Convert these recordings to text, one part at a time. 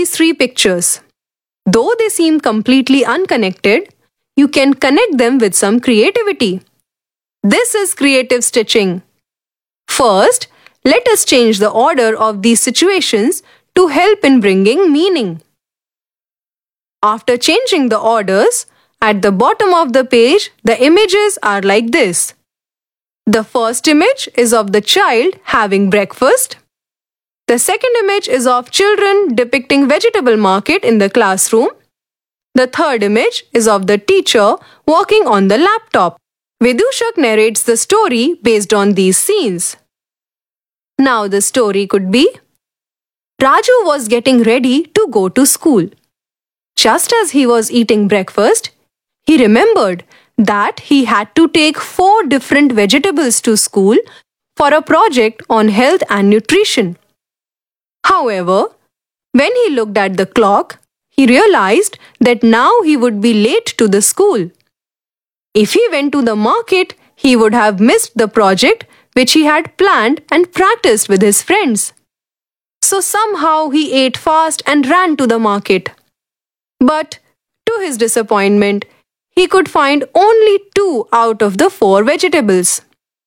these three pictures. Though they seem completely unconnected, you can connect them with some creativity. This is creative stitching. First, let us change the order of these situations to help in bringing meaning. After changing the orders, at the bottom of the page, the images are like this. The first image is of the child having breakfast. The second image is of children depicting vegetable market in the classroom. The third image is of the teacher working on the laptop. Vidushak narrates the story based on these scenes. Now the story could be: Raju was getting ready to go to school. Just as he was eating breakfast, he remembered that he had to take 4 different vegetables to school for a project on health and nutrition. However, when he looked at the clock, he realized that now he would be late to the school. If he went to the market, he would have missed the project which he had planned and practiced with his friends. So somehow he ate fast and ran to the market. But to his disappointment, he could find only 2 out of the 4 vegetables.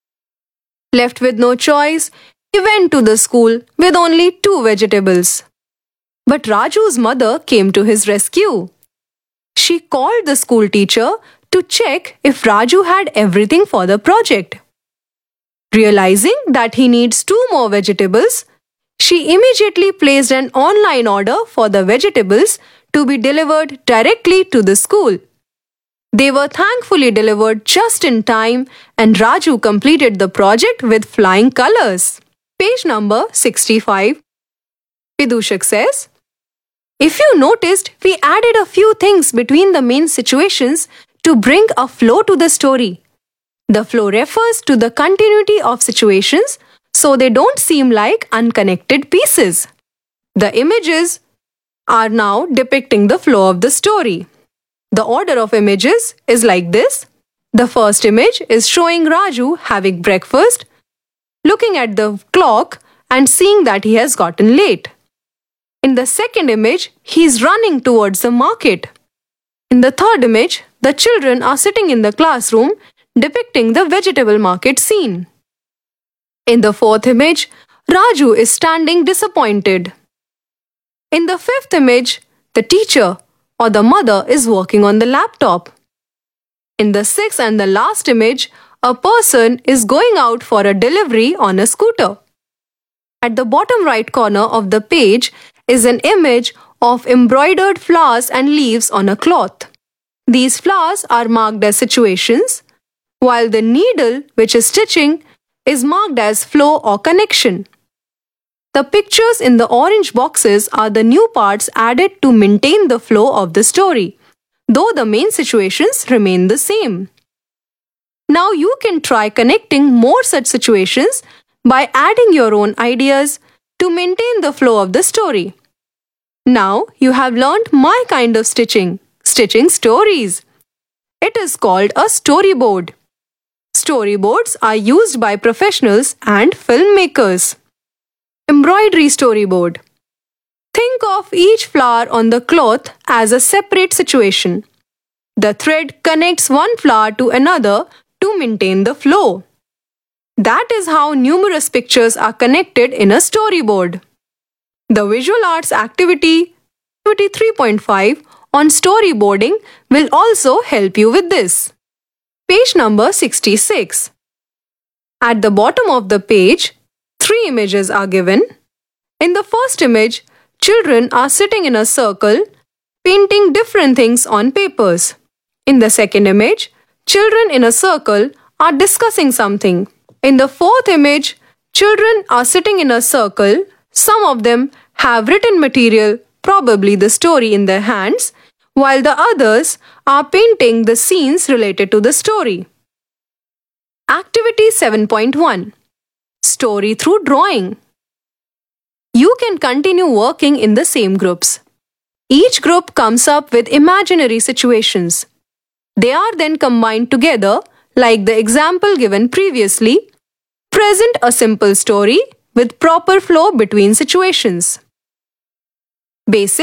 Left with no choice, he went to the school with only 2 vegetables. But Raju's mother came to his rescue. She called the school teacher to check if Raju had everything for the project. Realizing that he needs 2 more vegetables, she immediately placed an online order for the vegetables to be delivered directly to the school. They were thankfully delivered just in time, and Raju completed the project with flying colors. Page number 65. Vidushak says, if you noticed, we added a few things between the main situations to bring a flow to the story. The flow refers to the continuity of situations so they don't seem like unconnected pieces. The images are now depicting the flow of the story. The order of images is like this. The first image is showing Raju having breakfast, looking at the clock and seeing that he has gotten late. In the second image, he is running towards the market. In the third image, the children are sitting in the classroom depicting the vegetable market scene. In the fourth image, Raju is standing disappointed. In the fifth image, the teacher or the mother is working on the laptop. In the sixth and the last image, a person is going out for a delivery on a scooter. At the bottom right corner of the page is an image of embroidered flowers and leaves on a cloth. These flowers are marked as situations, while the needle, which is stitching, is marked as flow or connection. The pictures in the orange boxes are the new parts added to maintain the flow of the story, though the main situations remain the same. Now you can try connecting more such situations by adding your own ideas to maintain the flow of the story. Now you have learned my kind of stitching stories. It is called a storyboard. Storyboards are used by professionals and filmmakers. Embroidery storyboard. Think of each flower on the cloth as a separate situation. The thread connects one flower to another to maintain the flow. That is how numerous pictures are connected in a storyboard. The visual arts activity 3.5 on storyboarding will also help you with this. Page number 66. At the bottom of the page, 3 images are given. In the first image, children are sitting in a circle, painting different things on papers. In the second image, children in a circle are discussing something. In the fourth image, children are sitting in a circle. Some of them have written material, probably the story, in their hands, while the others are painting the scenes related to the story. Activity 7.1. Story through drawing. You can continue working in the same groups. Each group comes up with imaginary situations. They are then combined together, like the example given previously. Present a simple story with proper flow between situations. Basic